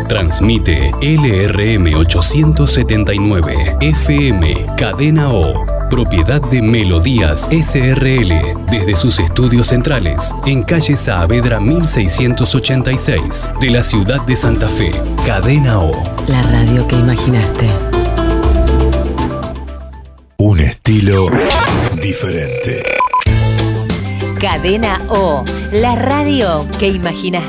Transmite LRM 879 FM Cadena O. Propiedad de Melodías SRL, desde sus estudios centrales, en calle Saavedra 1686, de la ciudad de Santa Fe. Cadena O. La radio que imaginaste. Un estilo diferente. Cadena O, la radio que imaginaste.